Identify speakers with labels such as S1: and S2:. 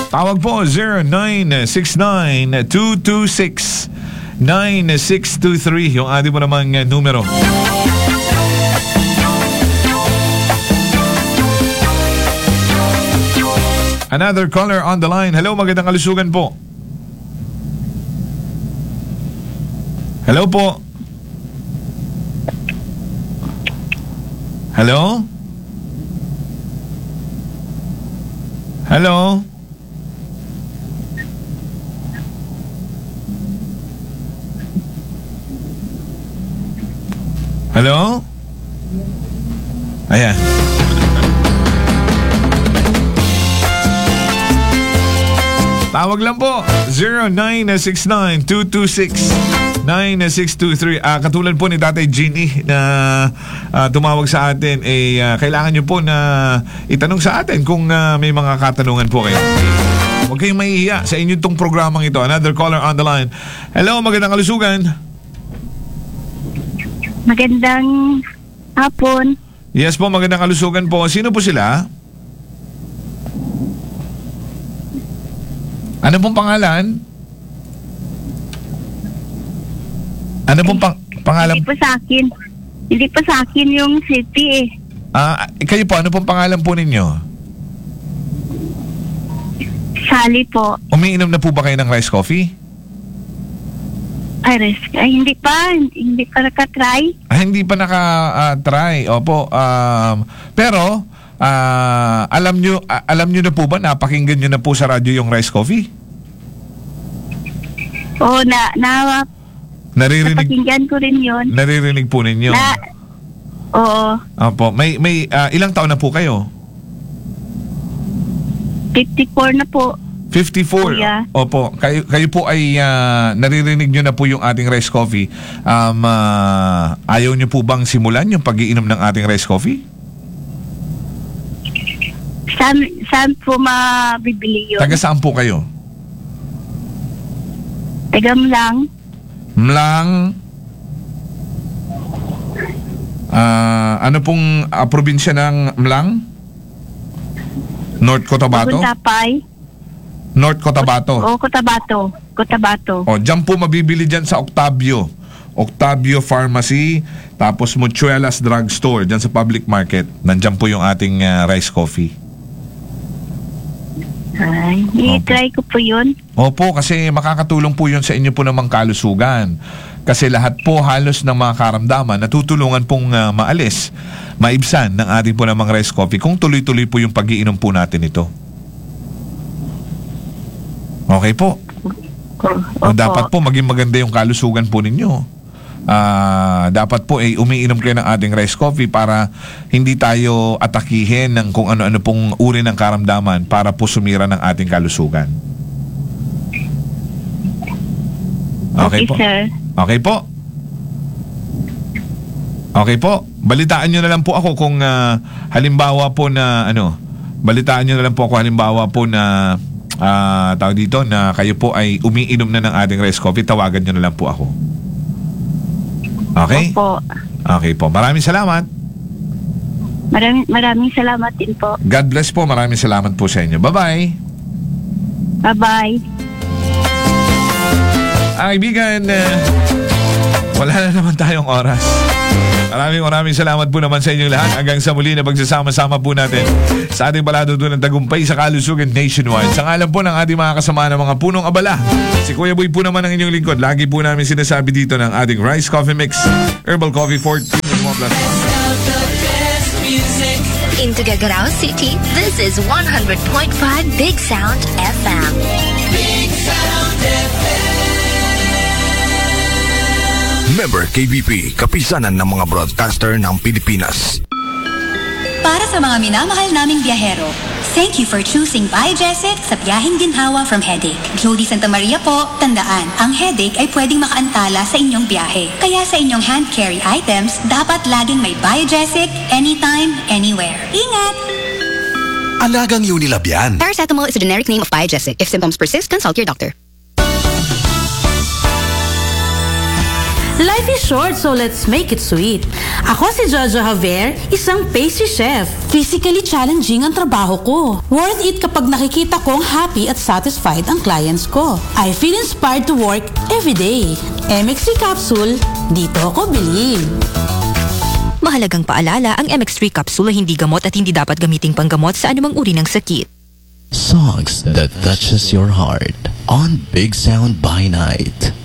S1: Tawag po 0969-226-9623 yung ating mo namang numero. Another caller on the line. Hello, magandang kalusugan po. Hello po. Hello? Hello? Hello? Ayan. Tawag lang po 0969-226-9623. Katulad po ni Tatay Ginny na tumawag sa atin, kailangan nyo po na itanong sa atin kung may mga katanungan po kayo. Huwag kayong mahihiya sa inyong tong programang ito. Another caller on the line. Hello, magandang kalusugan.
S2: Magandang hapon.
S1: Yes po, magandang kalusugan po. Sino po sila? Ano pong pangalan? Ano pong pangalan?
S2: Hindi pa sa akin. Hindi pa sa akin yung city
S1: Kayo po, ano pong pangalan po ninyo?
S2: Sally po.
S1: Umiinom na po ba kayo ng rice coffee?
S2: Ay, hindi pa. Hindi pa nakatry.
S1: Hindi pa naka-try. Opo. Pero, alam nyo na po ba, napakinggan nyo na po sa radyo yung rice coffee?
S2: Oo, napakinggan ko rin yun.
S1: Naririnig po ninyo?
S2: Oo.
S1: Opo. May ilang taon na po kayo?
S2: 54 na po.
S1: 54?
S2: Yeah.
S1: Opo. Kayo po ay naririnig nyo na po yung ating rice coffee. Ayaw nyo po bang simulan yung pag-iinom ng ating rice coffee?
S2: Saan po mabibili yun?
S1: Taga saan po kayo?
S2: Taga Mlang.
S1: Mlang? Ano pong probinsya ng Mlang? North Cotabato?
S2: Tapay.
S1: North Cotabato?
S2: Cotabato.
S1: Diyan po mabibili dyan sa Octavio Pharmacy, tapos Mutuelas Drugstore, dyan sa public market. Nandyan po yung ating rice coffee.
S2: Ay, i-try ko po yun.
S1: Opo, kasi makakatulong po yun sa inyo po namang kalusugan. Kasi lahat po halos ng mga karamdaman natutulungan pong maibsan ng ating po namang rice coffee kung tuloy-tuloy po yung pag-iinom po natin ito. Okay po. Dapat po maging maganda yung kalusugan po ninyo. Dapat po umiinom kayo ng ating rice coffee para hindi tayo atakihin ng kung ano-ano pong uri ng karamdaman para po sumira ng ating kalusugan. Okay po.
S2: Sir.
S1: Okay po. Okay po. Balitaan nyo na lang po ako kung halimbawa po na balitaan nyo na lang po ako halimbawa po na tawag dito na kayo po ay umiinom na ng ating rice coffee, tawagan nyo na lang po ako. Okay?
S2: Opo.
S1: Okay po. Maraming salamat.
S2: Maraming salamat din po.
S1: God bless po. Maraming salamat po sa inyo. Bye-bye.
S2: Bye-bye.
S1: Kaibigan, wala na naman tayong oras. Maraming salamat po naman sa inyong lahat. Hanggang sa muli na pagsasama-sama po natin sa ating palatuntunan ng tagumpay sa kalusugan nationwide. Sa ngalan po ng ating mga kasama ng mga punong abala, si Kuya Boy po naman ang inyong lingkod. Lagi po namin sinasabi dito ng ating Rice Coffee Mix, Herbal Coffee 14 plus.
S3: In Tuguegarao City, this is 100.5 Big Sound FM. Big Sound FM.
S4: Member KBP, kapisanan ng mga broadcaster ng Pilipinas.
S5: Para sa mga minamahal naming biyahero, thank you for choosing Biogesic sa biyaheng ginhawa from headache. Jody Santa Maria po, tandaan, ang headache ay pwedeng makaantala sa inyong biyahe. Kaya sa inyong hand carry items, dapat laging may Biogesic, anytime, anywhere. Ingat!
S4: Alagang Unilab yan.
S6: Paracetamol is a generic name of Biogesic. If symptoms persist, consult your doctor.
S7: Life is short, so let's make it sweet. Ako si Jojo Javier, isang pastry chef. Physically challenging ang trabaho ko. Worth it kapag nakikita kong happy at satisfied ang clients ko. I feel inspired to work every day. MX3 capsule, dito ako bilib.
S6: Mahalagang paalala, ang MX3 capsule ay hindi gamot at hindi dapat gamiting panggamot sa anumang uri ng sakit.
S8: Songs that touches your heart on Big Sound by Night.